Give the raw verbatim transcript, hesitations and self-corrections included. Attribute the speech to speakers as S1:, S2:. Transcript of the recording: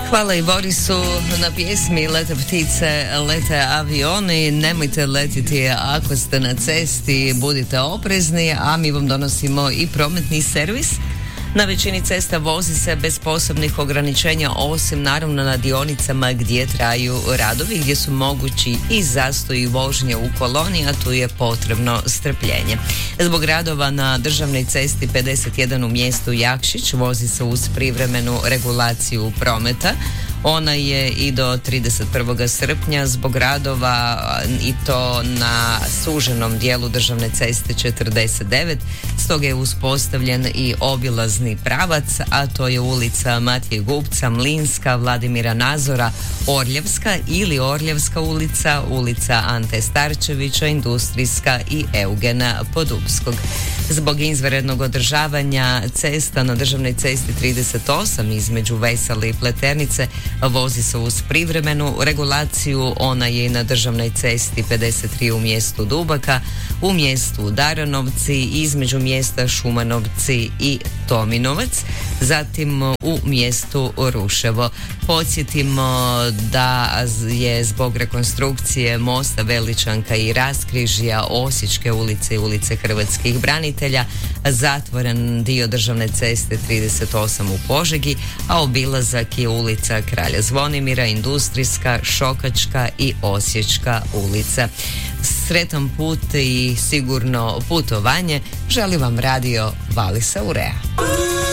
S1: Hvala i Borisu na pjesmi Lete ptice, lete avioni. Nemojte letiti ako ste na cesti, budite oprezni, a mi vam donosimo i prometni servis. Na većini cesta vozi se bez posebnih ograničenja, osim naravno na dionicama gdje traju radovi, gdje su mogući i zastoji vožnje u koloni, a tu je potrebno strpljenje. Zbog radova na državnoj cesti pedeset jedan u mjestu Jakšić vozi se uz privremenu regulaciju prometa. Ona je i do trideset prvog srpnja zbog radova, i to na suženom dijelu državne ceste četrdeset devet, stoga je uspostavljen i obilazni pravac, a to je ulica Matije Gupca, Mlinska, Vladimira Nazora, Orljevska ili Orljevska ulica, ulica Ante Starčevića, Industrijska i Eugena Podupskog. Zbog izvanrednog održavanja cesta na državnoj cesti trideset osam između Vesele i Pleternice vozi se uz privremenu regulaciju. Ona je i na državnoj cesti pedeset tri u mjestu Dubaka, u mjestu Daranovci, između mjesta Šumanovci i Tominovac, zatim u mjestu Ruševo. Podsjetimo da je zbog rekonstrukcije mosta Veličanka i Raskrižja, Osječke ulice i ulice Hrvatskih branitelja zatvoren dio državne ceste trideset osam u Požegi, a obilazak je ulica Kralja Zvonimira, Industrijska, Šokačka i Osječka ulica. Sretan put i sigurno putovanje želi vam radio Valisa Urea.